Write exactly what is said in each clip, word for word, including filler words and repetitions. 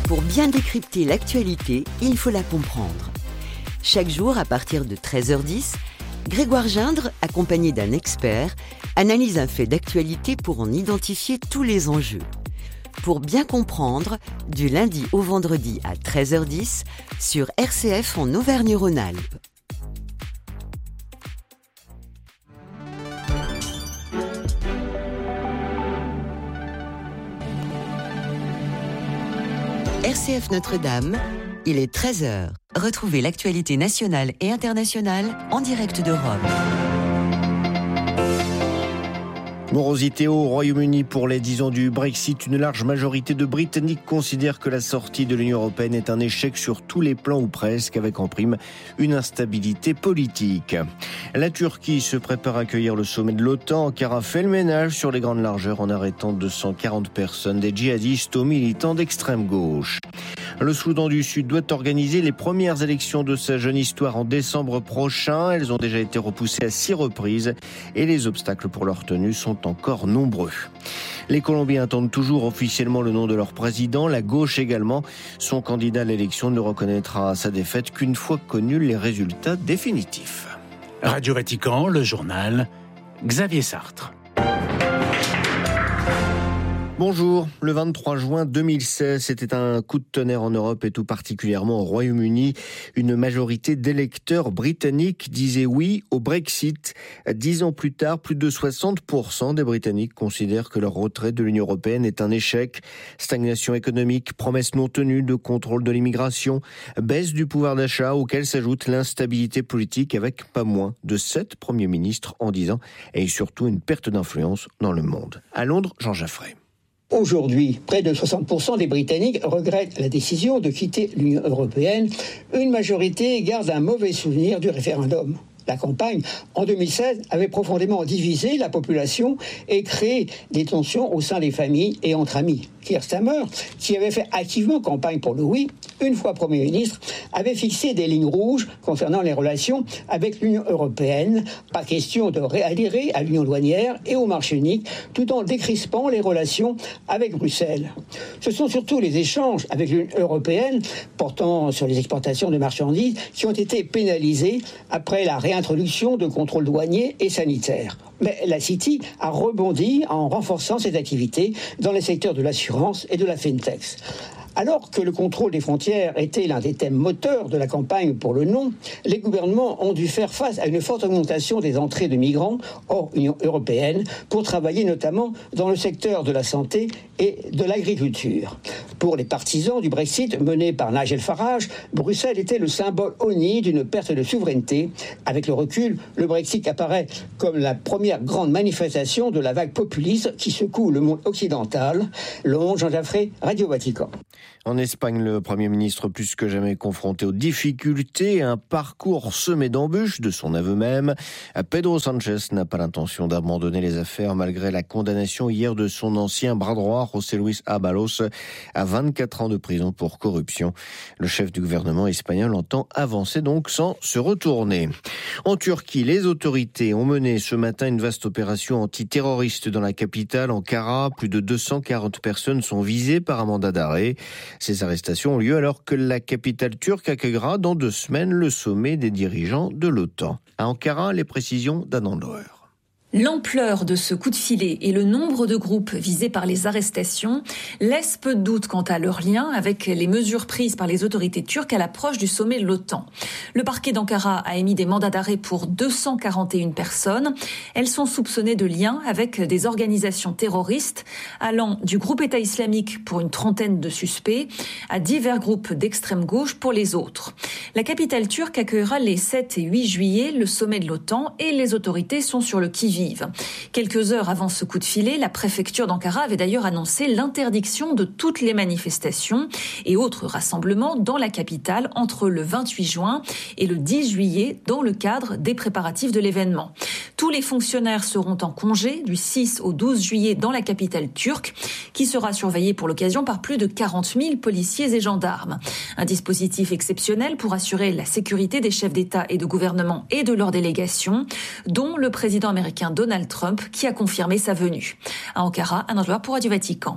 Pour bien décrypter l'actualité, il faut la comprendre. Chaque jour, à partir de treize heures dix, Grégoire Gindre, accompagné d'un expert, analyse un fait d'actualité pour en identifier tous les enjeux. Pour bien comprendre, du lundi au vendredi à treize heures dix, sur R C F en Auvergne-Rhône-Alpes. R C F Notre-Dame, il est treize heures. Retrouvez l'actualité nationale et internationale en direct de Rome. Morosité au Royaume-Uni pour les dix ans du Brexit. Une large majorité de Britanniques considèrent que la sortie de l'Union européenne est un échec sur tous les plans ou presque, avec en prime une instabilité politique. La Turquie se prépare à accueillir le sommet de l'OTAN. Ankara fait le ménage sur les grandes largeurs en arrêtant deux cent quarante personnes, des djihadistes aux militants d'extrême gauche. Le Soudan du Sud doit organiser les premières élections de sa jeune histoire en décembre prochain. Elles ont déjà été repoussées à six reprises et les obstacles pour leur tenue sont encore nombreux. Les Colombiens attendent toujours officiellement le nom de leur président. La gauche également. Son candidat à l'élection ne reconnaîtra sa défaite qu'une fois connus les résultats définitifs. Radio Vatican, le journal, Xavier Sartre. Bonjour, le vingt-trois juin deux mille seize, c'était un coup de tonnerre en Europe et tout particulièrement au Royaume-Uni. Une majorité d'électeurs britanniques disaient oui au Brexit. Dix ans plus tard, plus de soixante pour cent des Britanniques considèrent que leur retrait de l'Union européenne est un échec. Stagnation économique, promesses non tenues de contrôle de l'immigration, baisse du pouvoir d'achat auquel s'ajoute l'instabilité politique avec pas moins de sept premiers ministres en dix ans et surtout une perte d'influence dans le monde. À Londres, Jean Jaffray. Aujourd'hui, près de soixante pour cent des Britanniques regrettent la décision de quitter l'Union européenne. Une majorité garde un mauvais souvenir du référendum. La campagne, en deux mille seize, avait profondément divisé la population et créé des tensions au sein des familles et entre amis. Keir Starmer, qui avait fait activement campagne pour le oui, une fois Premier ministre, avait fixé des lignes rouges concernant les relations avec l'Union européenne. Pas question de réadhérer à l'Union douanière et au marché unique, tout en décrispant les relations avec Bruxelles. Ce sont surtout les échanges avec l'Union européenne, portant sur les exportations de marchandises, qui ont été pénalisés après la réintroduction de contrôles douaniers et sanitaires. Mais la City a rebondi en renforçant ses activités dans les secteurs de l'assurance et de la fintech. Alors que le contrôle des frontières était l'un des thèmes moteurs de la campagne pour le non, les gouvernements ont dû faire face à une forte augmentation des entrées de migrants hors Union européenne pour travailler notamment dans le secteur de la santé et de l'agriculture. Pour les partisans du Brexit mené par Nigel Farage, Bruxelles était le symbole honni d'une perte de souveraineté. Avec le recul, le Brexit apparaît comme la première grande manifestation de la vague populiste qui secoue le monde occidental. Londres, Jean Jaffray, Radio Vatican. En Espagne, le Premier ministre plus que jamais confronté aux difficultés, un parcours semé d'embûches de son aveu même. Pedro Sánchez n'a pas l'intention d'abandonner les affaires malgré la condamnation hier de son ancien bras droit, José Luis Ábalos, à vingt-quatre ans de prison pour corruption. Le chef du gouvernement espagnol entend avancer donc sans se retourner. En Turquie, les autorités ont mené ce matin une vaste opération antiterroriste dans la capitale, Ankara. Plus de deux cent quarante personnes sont visées par un mandat d'arrêt. Ces arrestations ont lieu alors que la capitale turque accueillera dans deux semaines le sommet des dirigeants de l'OTAN. À Ankara, les précisions d'Anand Loer. L'ampleur de ce coup de filet et le nombre de groupes visés par les arrestations laissent peu de doute quant à leur lien avec les mesures prises par les autorités turques à l'approche du sommet de l'OTAN. Le parquet d'Ankara a émis des mandats d'arrêt pour deux cent quarante et une personnes. Elles sont soupçonnées de liens avec des organisations terroristes allant du groupe État islamique pour une trentaine de suspects à divers groupes d'extrême gauche pour les autres. La capitale turque accueillera les sept et huit juillet le sommet de l'OTAN et les autorités sont sur le qui-vive. Quelques heures avant ce coup de filet, la préfecture d'Ankara avait d'ailleurs annoncé l'interdiction de toutes les manifestations et autres rassemblements dans la capitale entre le vingt-huit juin et le dix juillet dans le cadre des préparatifs de l'événement. Tous les fonctionnaires seront en congé du six au douze juillet dans la capitale turque, qui sera surveillée pour l'occasion par plus de quarante mille policiers et gendarmes. Un dispositif exceptionnel pour assurer la sécurité des chefs d'État et de gouvernement et de leurs délégations, dont le président américain Donald Trump, qui a confirmé sa venue. À Ankara, un endroit pour Radio Vatican.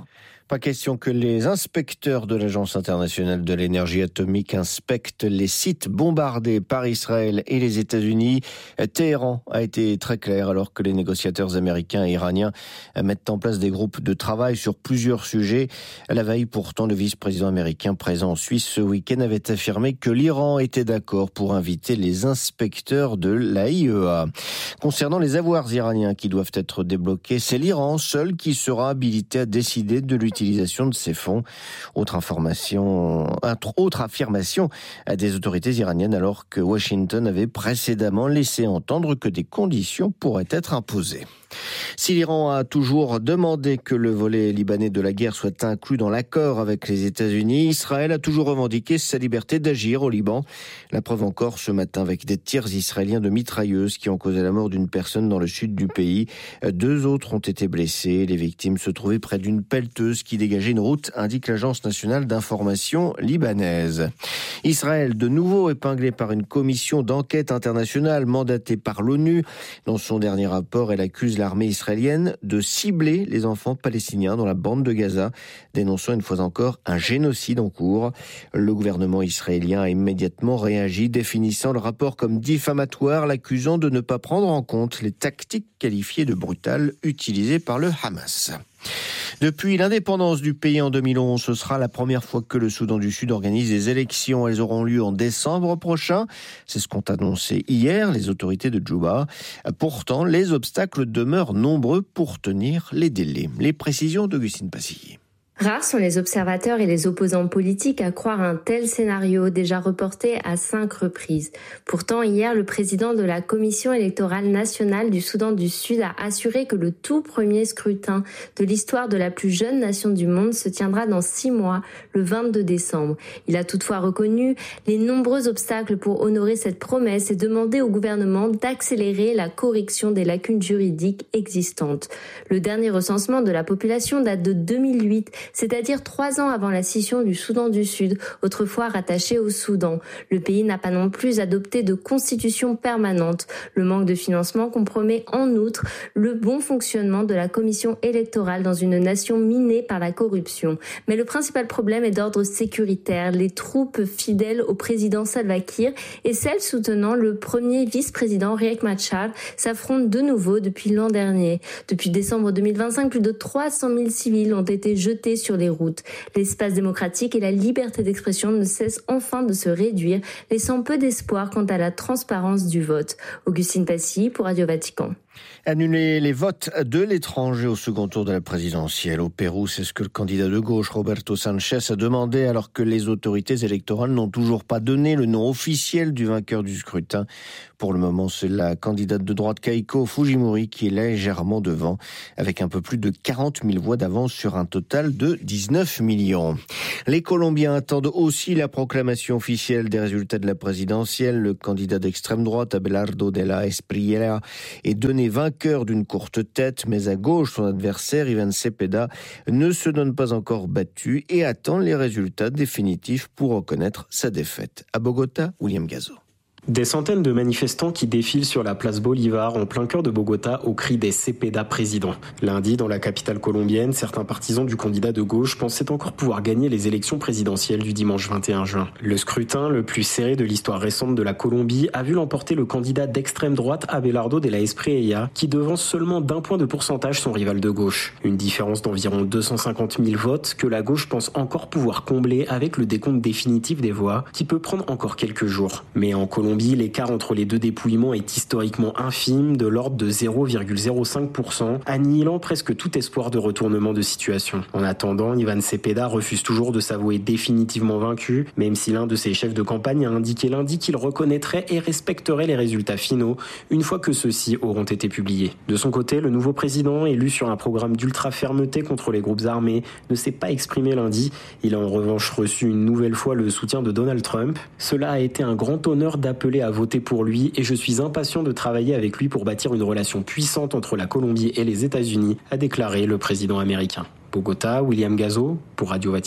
Pas question que les inspecteurs de l'Agence internationale de l'énergie atomique inspectent les sites bombardés par Israël et les États-Unis. Téhéran a été très clair alors que les négociateurs américains et iraniens mettent en place des groupes de travail sur plusieurs sujets. À la veille, pourtant, le vice-président américain présent en Suisse ce week-end avait affirmé que l'Iran était d'accord pour inviter les inspecteurs de l'A I E A. Concernant les avoirs iraniens qui doivent être débloqués, c'est l'Iran seul qui sera habilité à décider de l'utilisation de ces fonds. Autre information, autre affirmation des autorités iraniennes alors que Washington avait précédemment laissé entendre que des conditions pourraient être imposées. Si l'Iran a toujours demandé que le volet libanais de la guerre soit inclus dans l'accord avec les États-Unis, Israël a toujours revendiqué sa liberté d'agir au Liban. La preuve encore ce matin avec des tirs israéliens de mitrailleuses qui ont causé la mort d'une personne dans le sud du pays. Deux autres ont été blessés. Les victimes se trouvaient près d'une pelleteuse qui dégageait une route, indique l'Agence nationale d'information libanaise. Israël, de nouveau épinglé par une commission d'enquête internationale mandatée par l'ONU. Dans son dernier rapport, elle accuse l'armée israélienne de cibler les enfants palestiniens dans la bande de Gaza, dénonçant une fois encore un génocide en cours. Le gouvernement israélien a immédiatement réagi, définissant le rapport comme diffamatoire, l'accusant de ne pas prendre en compte les tactiques qualifiées de brutales utilisées par le Hamas. Depuis l'indépendance du pays en deux mille onze, ce sera la première fois que le Soudan du Sud organise des élections. Elles auront lieu en décembre prochain. C'est ce qu'ont annoncé hier les autorités de Djouba. Pourtant, les obstacles demeurent nombreux pour tenir les délais. Les précisions d'Augustine Passilly. Rares sont les observateurs et les opposants politiques à croire un tel scénario déjà reporté à cinq reprises. Pourtant, hier, le président de la Commission électorale nationale du Soudan du Sud a assuré que le tout premier scrutin de l'histoire de la plus jeune nation du monde se tiendra dans six mois, le vingt-deux décembre. Il a toutefois reconnu les nombreux obstacles pour honorer cette promesse et demandé au gouvernement d'accélérer la correction des lacunes juridiques existantes. Le dernier recensement de la population date de deux mille huit, c'est-à-dire trois ans avant la scission du Soudan du Sud, autrefois rattaché au Soudan. Le pays n'a pas non plus adopté de constitution permanente. Le manque de financement compromet en outre le bon fonctionnement de la commission électorale dans une nation minée par la corruption. Mais le principal problème est d'ordre sécuritaire. Les troupes fidèles au président Salva Kiir et celles soutenant le premier vice-président Riek Machar s'affrontent de nouveau depuis l'an dernier. Depuis décembre deux mille vingt-cinq, plus de trois cent mille civils ont été jetés sur les routes. L'espace démocratique et la liberté d'expression ne cessent enfin de se réduire, laissant peu d'espoir quant à la transparence du vote. Augustine Passy pour Radio Vatican. Annuler les votes de l'étranger au second tour de la présidentielle. Au Pérou, c'est ce que le candidat de gauche, Roberto Sanchez, a demandé alors que les autorités électorales n'ont toujours pas donné le nom officiel du vainqueur du scrutin. Pour le moment, c'est la candidate de droite Keiko Fujimori qui est légèrement devant, avec un peu plus de quarante mille voix d'avance sur un total de dix-neuf millions. Les Colombiens attendent aussi la proclamation officielle des résultats de la présidentielle. Le candidat d'extrême droite, Abelardo de la Espriella, est donné vainqueur d'une courte tête, mais à gauche, son adversaire, Iván Cepeda, ne se donne pas encore battu et attend les résultats définitifs pour reconnaître sa défaite. À Bogota, William Gazo. Des centaines de manifestants qui défilent sur la place Bolivar en plein cœur de Bogota au cri des Cepeda président. Lundi, dans la capitale colombienne, certains partisans du candidat de gauche pensaient encore pouvoir gagner les élections présidentielles du dimanche vingt et un juin. Le scrutin, le plus serré de l'histoire récente de la Colombie, a vu l'emporter le candidat d'extrême droite Abelardo de la Espriella, qui devance seulement d'un point de pourcentage son rival de gauche. Une différence d'environ deux cent cinquante mille votes que la gauche pense encore pouvoir combler avec le décompte définitif des voix, qui peut prendre encore quelques jours. Mais en Colombie, l'écart entre les deux dépouillements est historiquement infime, de l'ordre de zéro virgule zéro cinq pour cent, annihilant presque tout espoir de retournement de situation. En attendant, Iván Cepeda refuse toujours de s'avouer définitivement vaincu, même si l'un de ses chefs de campagne a indiqué lundi qu'il reconnaîtrait et respecterait les résultats finaux une fois que ceux-ci auront été publiés. De son côté, le nouveau président, élu sur un programme d'ultra-fermeté contre les groupes armés, ne s'est pas exprimé lundi. Il a en revanche reçu une nouvelle fois le soutien de Donald Trump. Cela a été un grand honneur d'appeler à voter pour lui et je suis impatient de travailler avec lui pour bâtir une relation puissante entre la Colombie et les États-Unis, a déclaré le président américain. Bogota, William Gazo pour Radio Vatican.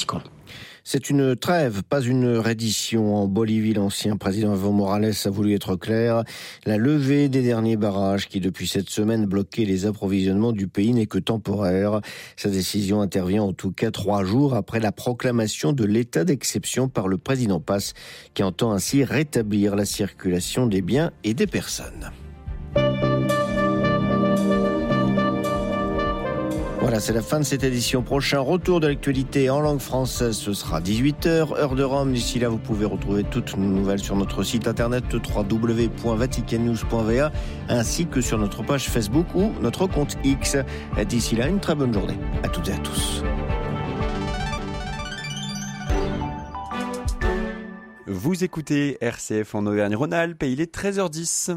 C'est une trêve, pas une reddition. En Bolivie, l'ancien président Evo Morales a voulu être clair. La levée des derniers barrages qui, depuis cette semaine, bloquaient les approvisionnements du pays n'est que temporaire. Sa décision intervient en tout cas trois jours après la proclamation de l'état d'exception par le président Paz, qui entend ainsi rétablir la circulation des biens et des personnes. Voilà, c'est la fin de cette édition. Prochain retour de l'actualité en langue française, ce sera dix-huit heures, heure de Rome. D'ici là, vous pouvez retrouver toutes nos nouvelles sur notre site internet w w w point vatican news point v a ainsi que sur notre page Facebook ou notre compte X. D'ici là, une très bonne journée à toutes et à tous. Vous écoutez R C F en Auvergne-Rhône-Alpes et il est treize heures dix.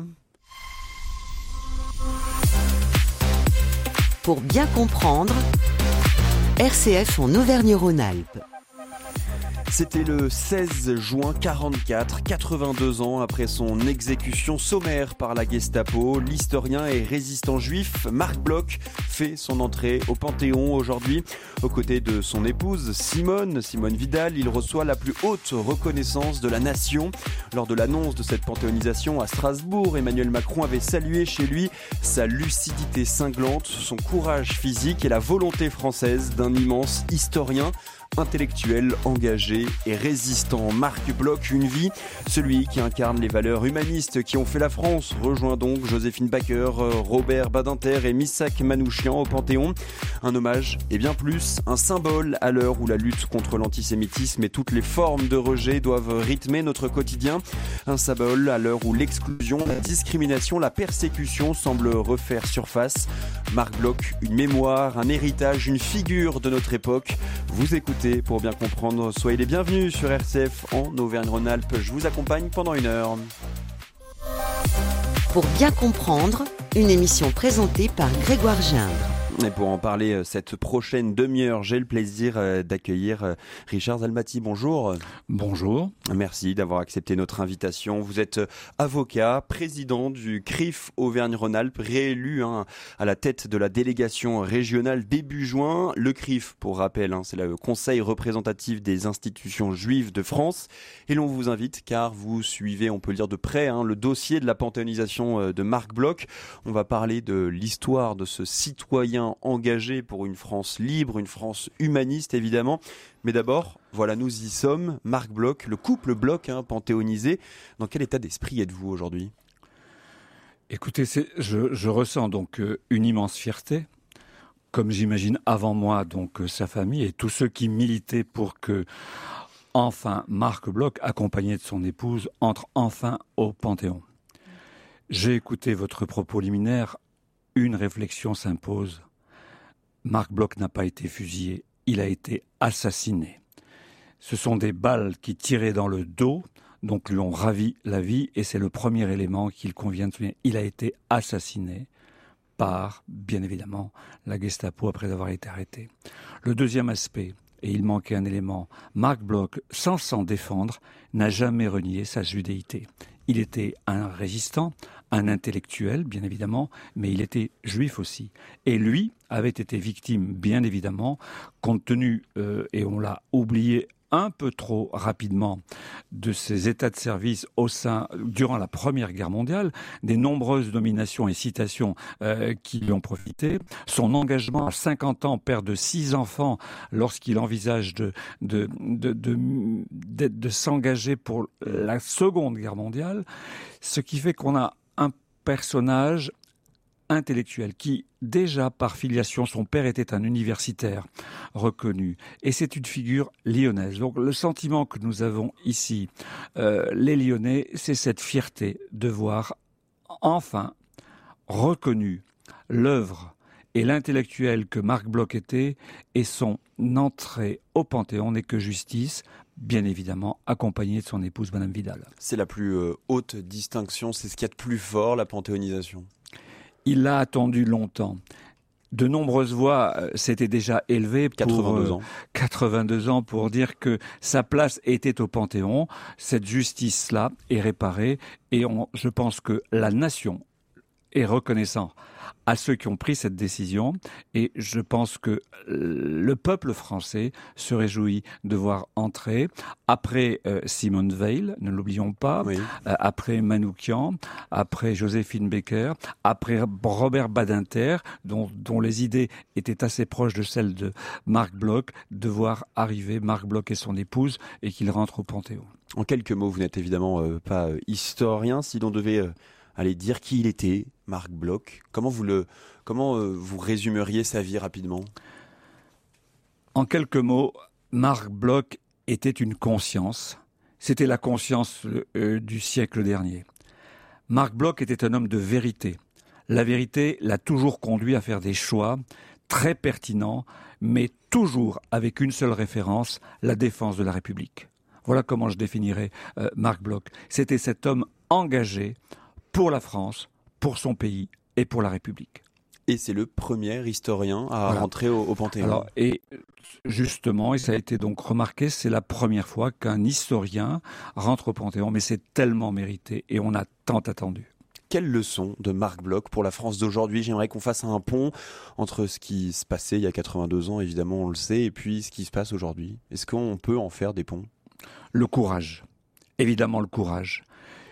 Pour bien comprendre, R C F en Auvergne-Rhône-Alpes. C'était le seize juin quarante-quatre, quatre-vingt-deux ans après son exécution sommaire par la Gestapo. L'historien et résistant juif Marc Bloch fait son entrée au Panthéon aujourd'hui. Aux côtés de son épouse Simone, Simone Vidal, il reçoit la plus haute reconnaissance de la nation. Lors de l'annonce de cette panthéonisation à Strasbourg, Emmanuel Macron avait salué chez lui sa lucidité cinglante, son courage physique et la volonté française d'un immense historien, intellectuel, engagé et résistant. Marc Bloch, une vie, celui qui incarne les valeurs humanistes qui ont fait la France. Rejoint donc Joséphine Baker, Robert Badinter et Missak Manouchian au Panthéon. Un hommage et bien plus, un symbole à l'heure où la lutte contre l'antisémitisme et toutes les formes de rejet doivent rythmer notre quotidien. Un symbole à l'heure où l'exclusion, la discrimination, la persécution semblent refaire surface. Marc Bloch, une mémoire, un héritage, une figure de notre époque. Vous écoutez pour bien comprendre, soyez les bienvenus sur R C F en Auvergne-Rhône-Alpes. Je vous accompagne pendant une heure. Pour bien comprendre, une émission présentée par Grégoire Gindre. Et pour en parler cette prochaine demi-heure, j'ai le plaisir d'accueillir Richard Zalmati. Bonjour. Bonjour. Merci d'avoir accepté notre invitation. Vous êtes avocat, président du C R I F Auvergne-Rhône-Alpes, réélu hein, à la tête de la délégation régionale début juin. Le C R I F, pour rappel, hein, c'est le Conseil représentatif des institutions juives de France. Et l'on vous invite car vous suivez, on peut le dire de près, hein, le dossier de la panthéonisation de Marc Bloch. On va parler de l'histoire de ce citoyen engagé pour une France libre, une France humaniste évidemment. Mais d'abord, voilà, nous y sommes. Marc Bloch, le couple Bloch, hein, panthéonisé. Dans quel état d'esprit êtes-vous aujourd'hui ? Écoutez, c'est, je, je ressens donc euh, une immense fierté, comme j'imagine avant moi donc euh, sa famille et tous ceux qui militaient pour que enfin Marc Bloch, accompagné de son épouse, entre enfin au Panthéon. J'ai écouté votre propos liminaire. Une réflexion s'impose. Marc Bloch n'a pas été fusillé, il a été assassiné. Ce sont des balles qui tiraient dans le dos, donc lui ont ravi la vie, et c'est le premier élément qu'il convient de souligner. Il a été assassiné par, bien évidemment, la Gestapo après avoir été arrêté. Le deuxième aspect, et il manquait un élément, Marc Bloch, sans s'en défendre, n'a jamais renié sa judéité. Il était un résistant, un intellectuel, bien évidemment, mais il était juif aussi. Et lui avait été victime, bien évidemment, compte tenu, euh, et on l'a oublié un peu trop rapidement, de ses états de service au sein, durant la Première Guerre mondiale, des nombreuses nominations et citations euh, qui lui ont profité, son engagement à cinquante ans, père de six enfants, lorsqu'il envisage de, de, de, de, de, de s'engager pour la Seconde Guerre mondiale, ce qui fait qu'on a un personnage intellectuel qui, déjà par filiation, son père était un universitaire reconnu, et c'est une figure lyonnaise. Donc le sentiment que nous avons ici, euh, les Lyonnais, c'est cette fierté de voir enfin reconnu l'œuvre et l'intellectuel que Marc Bloch était, et son entrée au Panthéon n'est que justice, bien évidemment accompagné de son épouse Madame Vidal. C'est la plus euh, haute distinction, c'est ce qu'il y a de plus fort, la panthéonisation. Il l'a attendu longtemps. De nombreuses voix euh, s'étaient déjà élevées pour quatre-vingt-deux ans. Euh, quatre-vingt-deux ans pour dire que sa place était au Panthéon. Cette justice-là est réparée, et on, je pense que la nation, et reconnaissant à ceux qui ont pris cette décision. Et je pense que le peuple français se réjouit de voir entrer, après euh, Simone Veil, ne l'oublions pas, oui. euh, après Manoukian, après Joséphine Baker, après Robert Badinter, dont, dont les idées étaient assez proches de celles de Marc Bloch, de voir arriver Marc Bloch et son épouse et qu'ils rentrent au Panthéon. En quelques mots, vous n'êtes évidemment euh, pas euh, historien, si l'on devait... Euh... Allez dire qui il était, Marc Bloch. Comment vous le, comment euh, vous résumeriez sa vie rapidement ? En quelques mots, Marc Bloch était une conscience. C'était la conscience euh, du siècle dernier. Marc Bloch était un homme de vérité. La vérité l'a toujours conduit à faire des choix très pertinents, mais toujours avec une seule référence, la défense de la République. Voilà comment je définirais euh, Marc Bloch. C'était cet homme engagé pour la France, pour son pays et pour la République. Et c'est le premier historien à voilà. rentrer au, au Panthéon. Alors, et justement, et ça a été donc remarqué, c'est la première fois qu'un historien rentre au Panthéon, mais c'est tellement mérité et on a tant attendu. Quelle leçon de Marc Bloch pour la France d'aujourd'hui ? J'aimerais qu'on fasse un pont entre ce qui se passait il y a quatre-vingt-deux ans, évidemment on le sait, et puis ce qui se passe aujourd'hui. Est-ce qu'on peut en faire des ponts ? Le courage, évidemment le courage.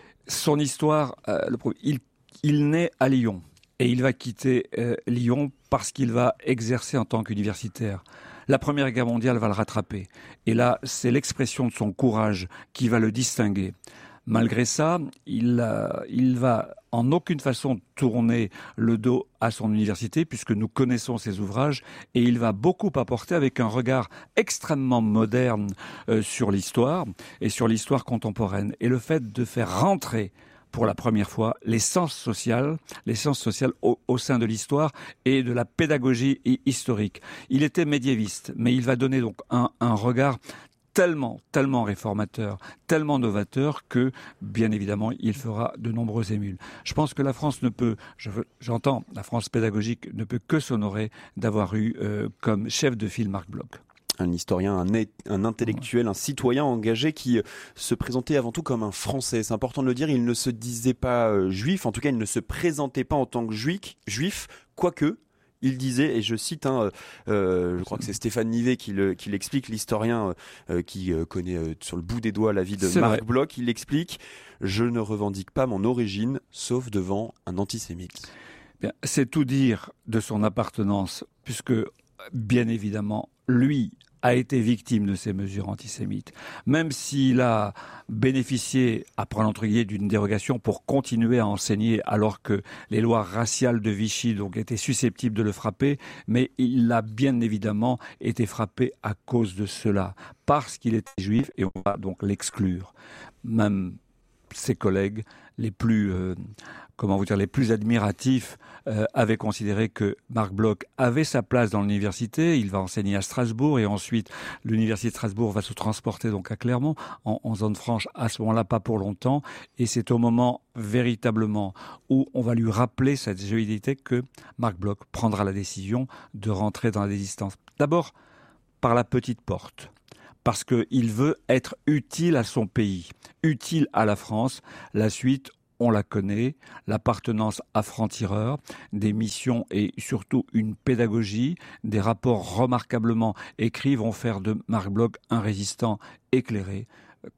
Son histoire, euh, le, il, il naît à Lyon et il va quitter euh, Lyon parce qu'il va exercer en tant qu'universitaire. La Première Guerre mondiale va le rattraper. Et là, c'est l'expression de son courage qui va le distinguer. Malgré ça, il, euh, il va en aucune façon tourner le dos à son université puisque nous connaissons ses ouvrages et il va beaucoup apporter avec un regard extrêmement moderne euh, sur l'histoire et sur l'histoire contemporaine. Et le fait de faire rentrer pour la première fois les sciences sociales, les sciences sociales au, au sein de l'histoire et de la pédagogie historique. Il était médiéviste, mais il va donner donc un, un regard tellement, tellement réformateur, tellement novateur que, bien évidemment, il fera de nombreux émules. Je pense que la France ne peut, je veux, j'entends, la France pédagogique ne peut que s'honorer d'avoir eu euh, comme chef de file Marc Bloch. Un historien, un, un intellectuel, un citoyen engagé qui se présentait avant tout comme un Français. C'est important de le dire, il ne se disait pas euh, juif, en tout cas il ne se présentait pas en tant que juif, juif quoique... Il disait, et je cite, hein, euh, je crois que c'est Stéphane Nivet qui, le, qui l'explique, l'historien euh, qui euh, connaît euh, sur le bout des doigts la vie de c'est Marc vrai. Bloch, il explique « Je ne revendique pas mon origine, sauf devant un antisémite ». Bien, c'est tout dire de son appartenance, puisque, bien évidemment, lui a été victime de ces mesures antisémites. Même s'il a bénéficié, à prendre entre guillemets, d'une dérogation pour continuer à enseigner alors que les lois raciales de Vichy donc, étaient susceptibles de le frapper, mais il a bien évidemment été frappé à cause de cela, parce qu'il était juif et on va donc l'exclure. Même ses collègues les plus, euh, comment vous dire, les plus admiratifs euh, avaient considéré que Marc Bloch avait sa place dans l'université. Il va enseigner à Strasbourg et ensuite l'université de Strasbourg va se transporter donc à Clermont en, en zone franche. À ce moment-là, pas pour longtemps. Et c'est au moment véritablement où on va lui rappeler cette géolité que Marc Bloch prendra la décision de rentrer dans la résistance. D'abord par la petite porte. Parce qu'il veut être utile à son pays, utile à la France. La suite, on la connaît, l'appartenance à franc-tireur, des missions et surtout une pédagogie, des rapports remarquablement écrits vont faire de Marc Bloch un résistant éclairé.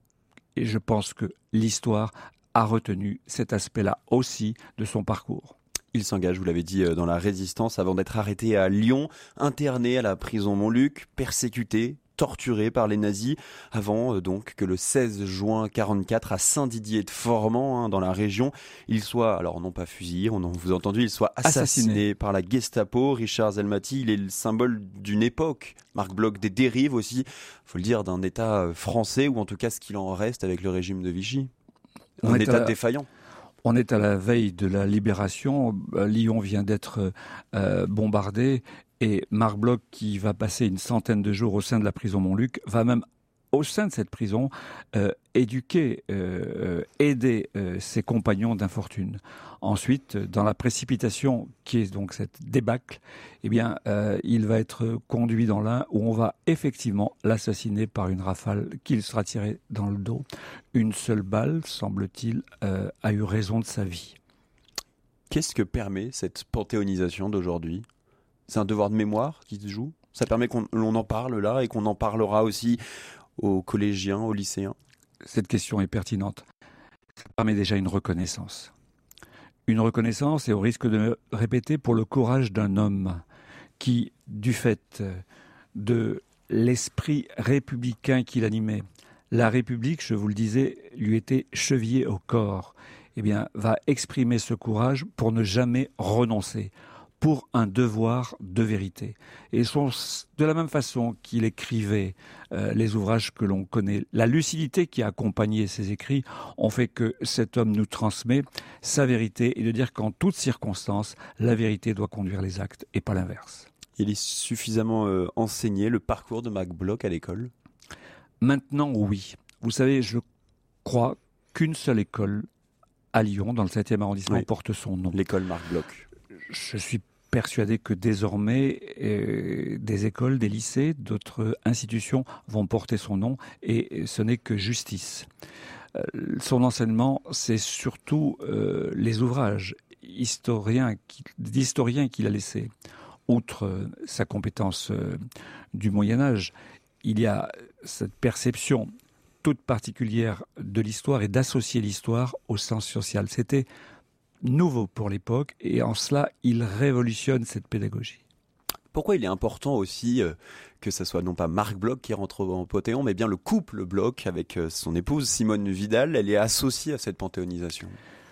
Et je pense que l'histoire a retenu cet aspect-là aussi de son parcours. Il s'engage, vous l'avez dit, dans la résistance avant d'être arrêté à Lyon, interné à la prison Montluc, persécuté, torturé par les nazis, avant euh, donc que le seize juin quarante-quatre à Saint-Didier-de-Formans, hein, dans la région, il soit, alors non pas fusillé, on en vous a entendu, il soit assassiné, assassiné par la Gestapo. Richard Zelmati, il est le symbole d'une époque. Marc Bloch, des dérives aussi, faut le dire, d'un État français, ou en tout cas ce qu'il en reste avec le régime de Vichy. Un État la... défaillant. On est à la veille de la libération. Lyon vient d'être euh, bombardé. Et Marc Bloch, qui va passer une centaine de jours au sein de la prison Montluc, va même, au sein de cette prison, euh, éduquer, euh, aider euh, ses compagnons d'infortune. Ensuite, dans la précipitation qui est donc cette débâcle, eh bien, euh, il va être conduit dans l'Ain où on va effectivement l'assassiner par une rafale qui sera tirée dans le dos. Une seule balle, semble-t-il, euh, a eu raison de sa vie. Qu'est-ce que permet cette panthéonisation d'aujourd'hui ? C'est un devoir de mémoire qui se joue ? Ça permet qu'on l'on en parle là et qu'on en parlera aussi aux collégiens, aux lycéens ? Cette question est pertinente. Ça permet déjà une reconnaissance. Une reconnaissance, et au risque de me répéter, pour le courage d'un homme qui, du fait de l'esprit républicain qui l'animait, la République, je vous le disais, lui était chevillée au corps, eh bien, va exprimer ce courage pour ne jamais renoncer, pour un devoir de vérité. Et son, de la même façon qu'il écrivait euh, les ouvrages que l'on connaît, la lucidité qui a accompagné ses écrits ont fait que cet homme nous transmet sa vérité et de dire qu'en toutes circonstances, la vérité doit conduire les actes et pas l'inverse. Il est suffisamment euh, enseigné le parcours de Marc Bloch à l'école ? Maintenant, oui. Vous savez, je crois qu'une seule école à Lyon, dans le septième arrondissement, oui. porte son nom. L'école Marc Bloch. Je suis persuadé que désormais, euh, des écoles, des lycées, d'autres institutions vont porter son nom et ce n'est que justice. Euh, son enseignement, c'est surtout euh, les ouvrages historiens, d'historiens qu'il a laissés. Outre euh, sa compétence euh, du Moyen-Âge, il y a cette perception toute particulière de l'histoire et d'associer l'histoire au sens social. C'était nouveau pour l'époque et en cela, il révolutionne cette pédagogie. Pourquoi il est important aussi euh, que ce soit non pas Marc Bloch qui rentre en Panthéon, mais bien le couple Bloch avec euh, son épouse Simone Vidal, elle est associée à cette panthéonisation ?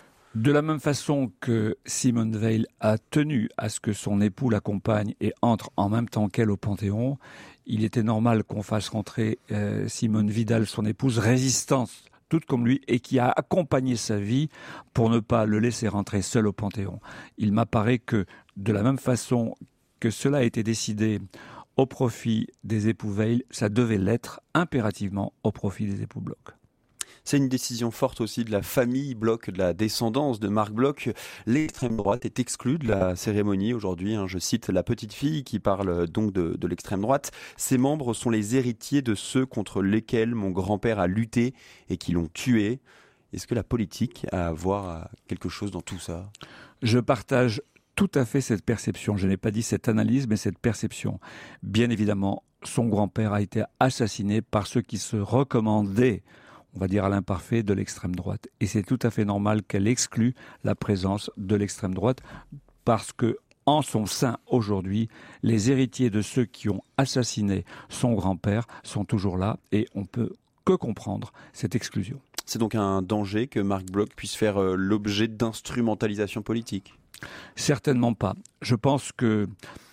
De la même façon que Simone Veil a tenu à ce que son époux l'accompagne et entre en même temps qu'elle au Panthéon, il était normal qu'on fasse rentrer euh, Simone Vidal, son épouse, résistante, toute comme lui, et qui a accompagné sa vie pour ne pas le laisser rentrer seul au Panthéon. Il m'apparaît que, de la même façon que cela a été décidé au profit des époux Veil, ça devait l'être impérativement au profit des époux Bloch. C'est une décision forte aussi de la famille Bloch, de la descendance de Marc Bloch. L'extrême droite est exclue de la cérémonie aujourd'hui. Hein. Je cite la petite fille qui parle donc de, de l'extrême droite. Ses membres sont les héritiers de ceux contre lesquels mon grand-père a lutté et qui l'ont tué. Est-ce que la politique a à voir quelque chose dans tout ça ? Je partage tout à fait cette perception. Je n'ai pas dit cette analyse, mais cette perception. Bien évidemment, son grand-père a été assassiné par ceux qui se recommandaient, on va dire à l'imparfait, de l'extrême droite. Et c'est tout à fait normal qu'elle exclue la présence de l'extrême droite parce que, en son sein aujourd'hui, les héritiers de ceux qui ont assassiné son grand-père sont toujours là et on peut que comprendre cette exclusion. C'est donc un danger que Marc Bloch puisse faire l'objet d'instrumentalisation politique ? Certainement pas. Je pense que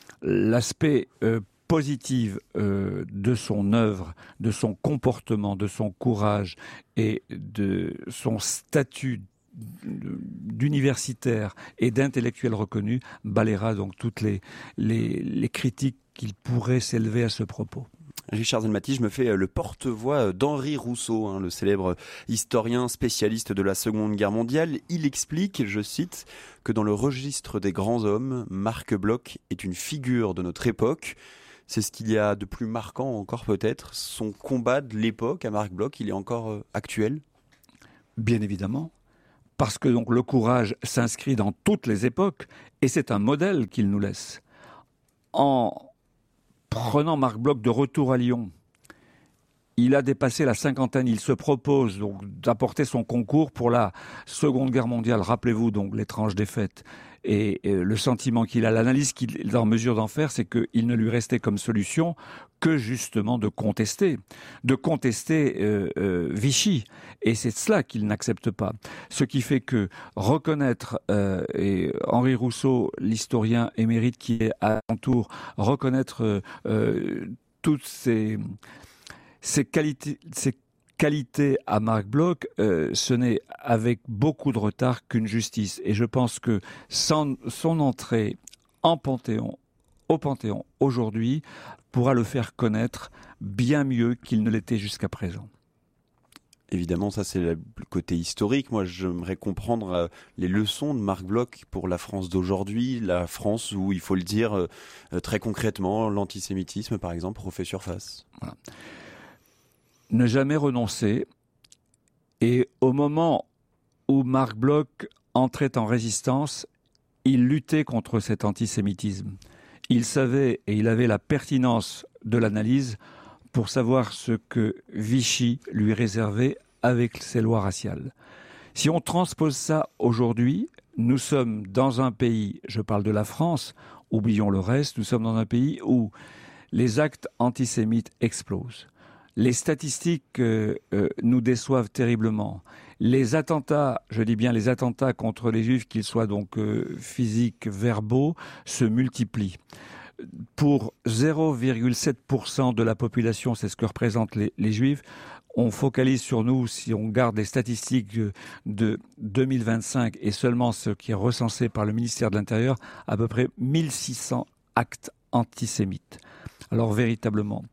l'aspect euh, positive euh, de son œuvre, de son comportement, de son courage et de son statut d'universitaire et d'intellectuel reconnu balayera donc toutes les, les, les critiques qu'il pourrait s'élever à ce propos. Richard Zelmati, je me fais le porte-voix d'Henri Rousseau, hein, le célèbre historien spécialiste de la Seconde Guerre mondiale. Il explique, je cite, que dans le registre des grands hommes, Marc Bloch est une figure de notre époque. C'est ce qu'il y a de plus marquant encore peut-être. Son combat de l'époque à Marc Bloch, il est encore euh, actuel ? Bien évidemment, parce que donc le courage s'inscrit dans toutes les époques et c'est un modèle qu'il nous laisse. En prenant Marc Bloch de retour à Lyon, il a dépassé la cinquantaine. Il se propose donc d'apporter son concours pour la Seconde Guerre mondiale. Rappelez-vous donc l'étrange défaite. Et, et le sentiment qu'il a, l'analyse qu'il est en mesure d'en faire, c'est qu'il ne lui restait comme solution que justement de contester, de contester euh, euh, Vichy. Et c'est cela qu'il n'accepte pas. Ce qui fait que reconnaître, euh, et Henri Rousseau, l'historien émérite qui est à son tour, reconnaître euh, euh, toutes ces, ces qualités, ces qualité à Marc Bloch, euh, ce n'est avec beaucoup de retard qu'une justice. Et je pense que sans, son entrée en Panthéon, au Panthéon aujourd'hui, pourra le faire connaître bien mieux qu'il ne l'était jusqu'à présent. Évidemment, ça c'est le côté historique. Moi, j'aimerais comprendre euh, les leçons de Marc Bloch pour la France d'aujourd'hui, la France où, il faut le dire euh, très concrètement, l'antisémitisme, par exemple, refait surface. Voilà. Ne jamais renoncer. Et au moment où Marc Bloch entrait en résistance, il luttait contre cet antisémitisme. Il savait et il avait la pertinence de l'analyse pour savoir ce que Vichy lui réservait avec ses lois raciales. Si on transpose ça aujourd'hui, nous sommes dans un pays, je parle de la France, oublions le reste, nous sommes dans un pays où les actes antisémites explosent. Les statistiques euh, euh, nous déçoivent terriblement. Les attentats, je dis bien les attentats contre les juifs, qu'ils soient donc euh, physiques, verbaux, se multiplient. Pour zéro virgule sept pour cent de la population, c'est ce que représentent les, les juifs, on focalise sur nous, si on garde les statistiques de deux mille vingt-cinq et seulement ce qui est recensé par le ministère de l'Intérieur, à peu près mille six cents actes antisémites. Alors véritablement,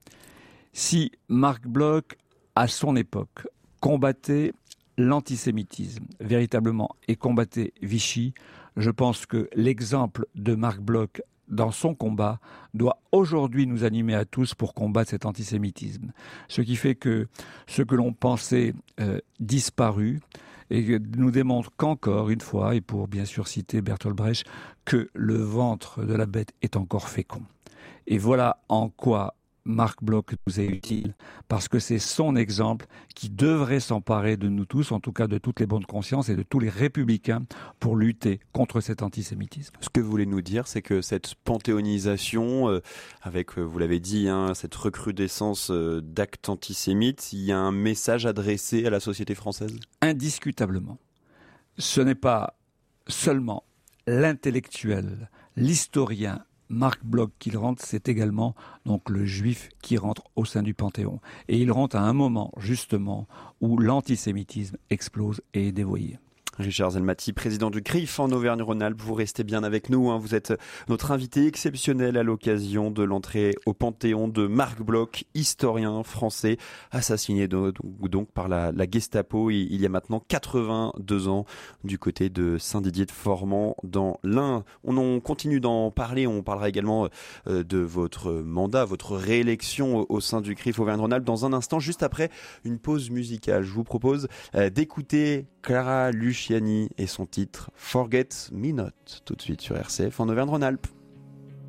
si Marc Bloch, à son époque, combattait l'antisémitisme véritablement et combattait Vichy, je pense que l'exemple de Marc Bloch dans son combat doit aujourd'hui nous animer à tous pour combattre cet antisémitisme. Ce qui fait que ce que l'on pensait euh, disparu et nous démontre qu'encore une fois, et pour bien sûr citer Bertolt Brecht, que le ventre de la bête est encore fécond. Et voilà en quoi Marc Bloch nous est utile, parce que c'est son exemple qui devrait s'emparer de nous tous, en tout cas de toutes les bonnes consciences et de tous les républicains, pour lutter contre cet antisémitisme. Ce que vous voulez nous dire, c'est que cette panthéonisation, euh, avec, euh, vous l'avez dit, hein, cette recrudescence euh, d'actes antisémites, il y a un message adressé à la société française ? Indiscutablement. Ce n'est pas seulement l'intellectuel, l'historien, Marc Bloch qui rentre, c'est également donc le juif qui rentre au sein du Panthéon. Et il rentre à un moment, justement, où l'antisémitisme explose et est dévoyé. Richard Zelmati, président du C R I F en Auvergne-Rhône-Alpes, vous restez bien avec nous, hein. Vous êtes notre invité exceptionnel à l'occasion de l'entrée au Panthéon de Marc Bloch, historien français, assassiné donc, donc par la, la Gestapo il, il y a maintenant quatre-vingt-deux ans du côté de Saint-Didier de Formans dans l'Ain. On, on continue d'en parler, on parlera également euh, de votre mandat, votre réélection au, au sein du C R I F Auvergne-Rhône-Alpes dans un instant, juste après une pause musicale. Je vous propose euh, d'écouter Clara Luciani et son titre Forget Me Not, tout de suite sur R C F en Auvergne-Rhône-Alpes.